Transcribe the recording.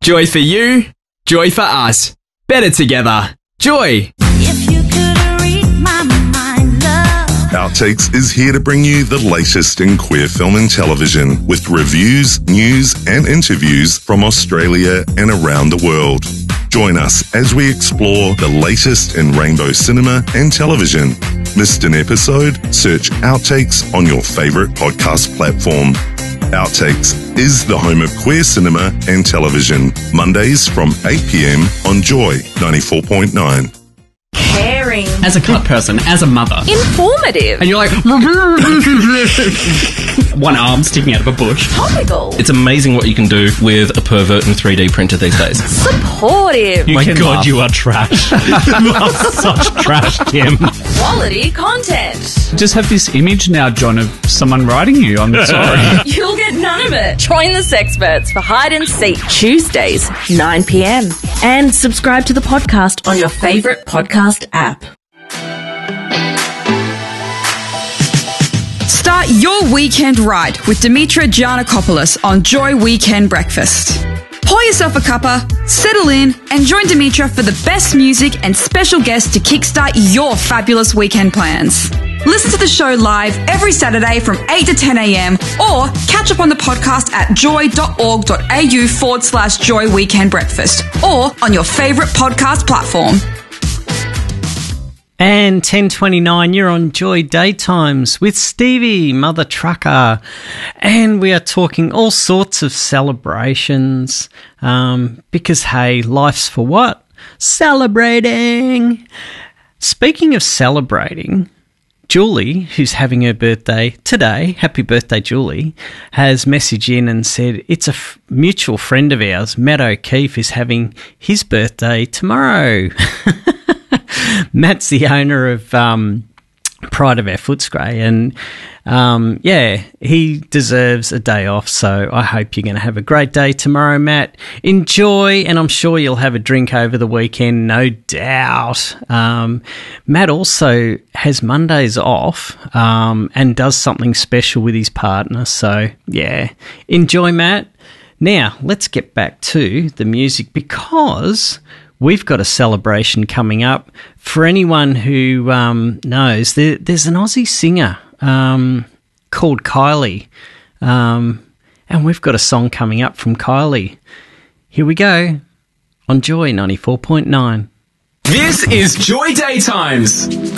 Joy for you, joy for us. Better together. Joy. If you could read my mind, love. Outtakes is here to bring you the latest in queer film and television with reviews, news and interviews from Australia and around the world. Join us as we explore the latest in rainbow cinema and television. Missed an episode? Search Outtakes on your favourite podcast platform. Outtakes is the home of queer cinema and television. Mondays from 8 p.m. on Joy 94.9. Caring. As a cut person, as a mother. Informative. And you're like, one arm sticking out of a bush. Topical. It's amazing what you can do with a pervert and 3D printer these days. Supportive. My God, laugh. you are trash. You are such trash, Kim. Quality content. Just have this image now, John, of someone writing you. I'm sorry. You'll get none of it. Join the Sexperts for Hide and Seek Tuesdays, 9 p.m. And subscribe to the podcast on your favourite podcast app. Start your weekend right with Dimitra Giannakopoulos on Joy Weekend Breakfast. Pour yourself a cuppa, settle in, and join Dimitra for the best music and special guests to kickstart your fabulous weekend plans. Listen to the show live every Saturday from 8 to 10 a.m. or catch up on the podcast at joy.org.au/Joy Weekend Breakfast or on your favourite podcast platform. And 10:29, you're on Joy Daytimes with Stevie, Mother Trucker. And we are talking all sorts of celebrations because, hey, life's for what? Celebrating. Speaking of celebrating, Julie, who's having her birthday today, happy birthday, Julie, has messaged in and said it's a mutual friend of ours, Matt O'Keefe, is having his birthday tomorrow. Matt's the owner of Pride of Our Footscray, and he deserves a day off, so I hope you're going to have a great day tomorrow, Matt. Enjoy, and I'm sure you'll have a drink over the weekend, no doubt. Matt also has Mondays off and does something special with his partner, so yeah, enjoy, Matt. Now, let's get back to the music because we've got a celebration coming up. For anyone who knows, there's an Aussie singer called Kylie, and we've got a song coming up from Kylie. Here we go on Joy 94.9. This is Joy Daytimes.